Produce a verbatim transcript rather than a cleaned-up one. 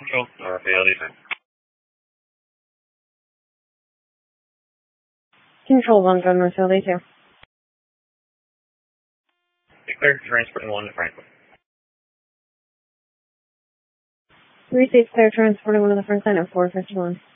Control, or F A L two. Control one, go North L A two. Declare transport one to Franklin. Three states clear transporting one to the Franklin at four fifty-one.